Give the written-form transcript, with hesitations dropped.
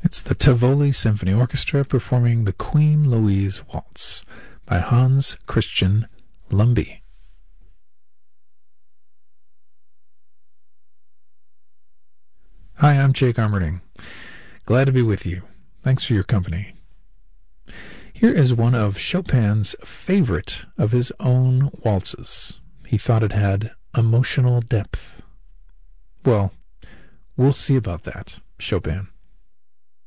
It's the Tivoli Symphony Orchestra performing the Queen Louise Waltz by Hans Christian Lumbye. Hi, I'm Jake Armerding. Glad to be with you. Thanks for your company. Here is one of Chopin's favorite of his own waltzes. He thought it had emotional depth. Well, we'll see about that, Chopin.